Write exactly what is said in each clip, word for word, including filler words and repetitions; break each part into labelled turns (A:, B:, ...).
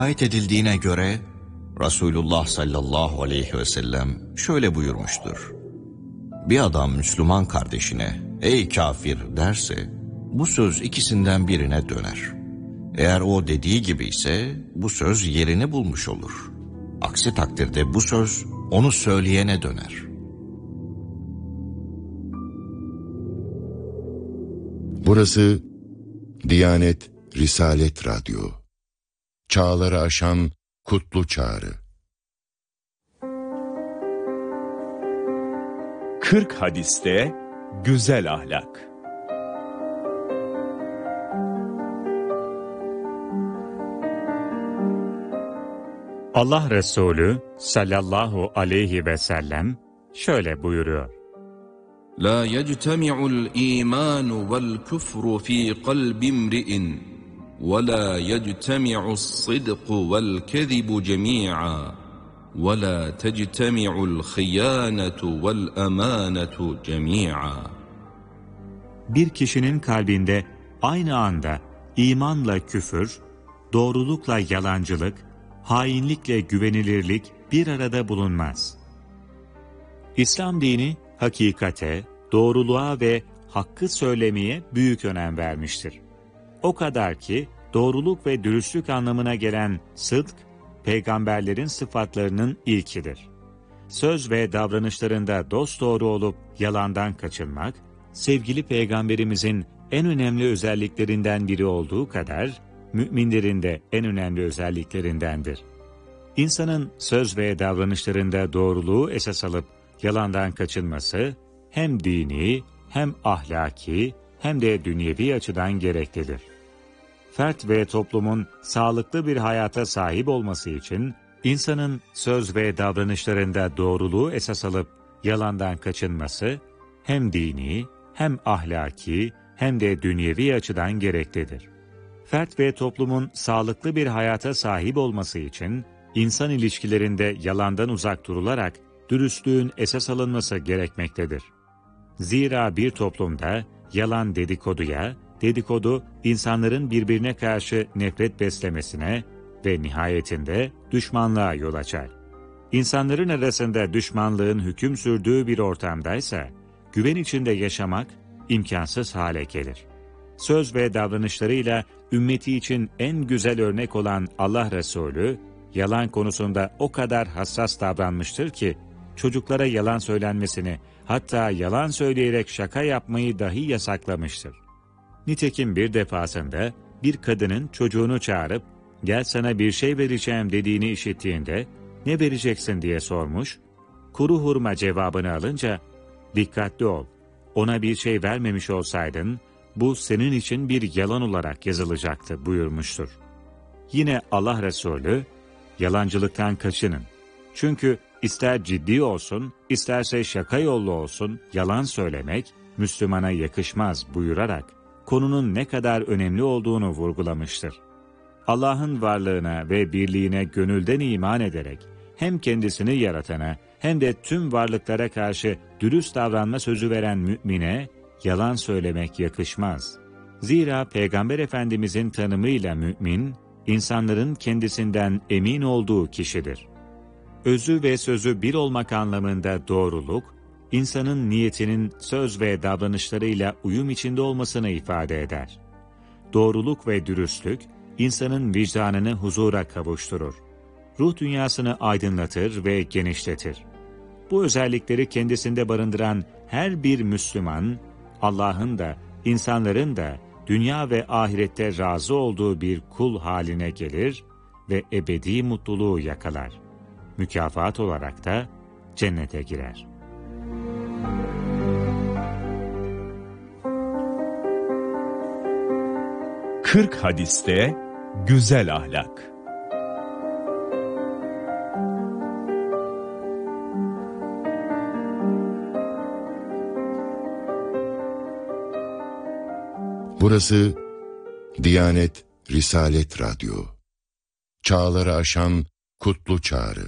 A: Rivayet edildiğine göre Resulullah sallallahu aleyhi ve sellem şöyle buyurmuştur. Bir adam Müslüman kardeşine ey kafir derse bu söz ikisinden birine döner. Eğer o dediği gibi ise bu söz yerini bulmuş olur. Aksi takdirde bu söz onu söyleyene döner.
B: Burası Diyanet Risalet Radyo. Çağları aşan kutlu çağrı.
C: kırk hadiste güzel ahlak.
D: Allah Resulü sallallahu aleyhi ve sellem şöyle buyuruyor.
E: La yectemi'ul imanu vel küfru fi kalbi imri'in ve la yectemi'us sıdku vel kezibu cemi'a ve la tectemi'ul hıyanetu vel emanetu cemi'a.
D: Bir kişinin kalbinde aynı anda imanla küfür, doğrulukla yalancılık, hainlikle güvenilirlik bir arada bulunmaz. İslam dini hakikate, doğruluğa ve hakkı söylemeye büyük önem vermiştir. O kadar ki doğruluk ve dürüstlük anlamına gelen sıdk, peygamberlerin sıfatlarının ilkidir. Söz ve davranışlarında dosdoğru olup yalandan kaçınmak, sevgili peygamberimizin en önemli özelliklerinden biri olduğu kadar, müminlerin de en önemli özelliklerindendir. İnsanın söz ve davranışlarında doğruluğu esas alıp yalandan kaçınması hem dini, hem ahlaki, hem de dünyevi açıdan gereklidir. Fert ve toplumun sağlıklı bir hayata sahip olması için insanın söz ve davranışlarında doğruluğu esas alıp yalandan kaçınması hem dini, hem ahlaki, hem de dünyevi açıdan gereklidir. Fert ve toplumun sağlıklı bir hayata sahip olması için insan ilişkilerinde yalandan uzak durularak dürüstlüğün esas alınması gerekmektedir. Zira bir toplumda yalan dedikoduya, dedikodu insanların birbirine karşı nefret beslemesine ve nihayetinde düşmanlığa yol açar. İnsanların arasında düşmanlığın hüküm sürdüğü bir ortamdaysa güven içinde yaşamak imkansız hale gelir. Söz ve davranışlarıyla ümmeti için en güzel örnek olan Allah Resulü, yalan konusunda o kadar hassas davranmıştır ki, çocuklara yalan söylenmesini, hatta yalan söyleyerek şaka yapmayı dahi yasaklamıştır. Nitekim bir defasında bir kadının çocuğunu çağırıp, gel sana bir şey vereceğim dediğini işittiğinde, ne vereceksin diye sormuş, kuru hurma cevabını alınca, dikkatli ol, ona bir şey vermemiş olsaydın, bu senin için bir yalan olarak yazılacaktı buyurmuştur. Yine Allah Resulü, yalancılıktan kaçının. Çünkü ister ciddi olsun, isterse şaka yollu olsun, yalan söylemek Müslümana yakışmaz buyurarak, konunun ne kadar önemli olduğunu vurgulamıştır. Allah'ın varlığına ve birliğine gönülden iman ederek, hem kendisini yaratana, hem de tüm varlıklara karşı dürüst davranma sözü veren mümine, yalan söylemek yakışmaz. Zira Peygamber Efendimizin tanımıyla mümin, insanların kendisinden emin olduğu kişidir. Özü ve sözü bir olmak anlamında doğruluk, insanın niyetinin söz ve davranışlarıyla uyum içinde olmasını ifade eder. Doğruluk ve dürüstlük, insanın vicdanını huzura kavuşturur. Ruh dünyasını aydınlatır ve genişletir. Bu özellikleri kendisinde barındıran her bir Müslüman, Allah'ın da, insanların da dünya ve ahirette razı olduğu bir kul haline gelir ve ebedi mutluluğu yakalar. Mükafat olarak da cennete girer.
C: kırk hadiste güzel ahlak.
B: Burası Diyanet Risalet Radyo. Çağları aşan kutlu çağrı.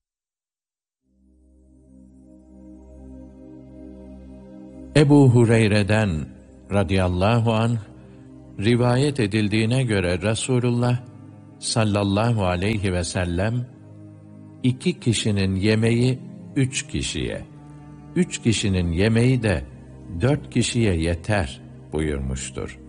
F: Ebu Hureyre'den radıyallahu anh rivayet edildiğine göre Resulullah sallallahu aleyhi ve sellem, iki kişinin yemeği üç kişiye, üç kişinin yemeği de dört kişiye yeter buyurmuştur.